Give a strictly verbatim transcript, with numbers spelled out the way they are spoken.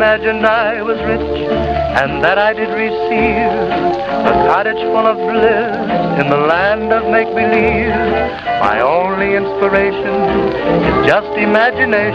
imagined I was rich, and that I did receive a cottage full of bliss in the land of make-believe. My only inspiration is just imagination.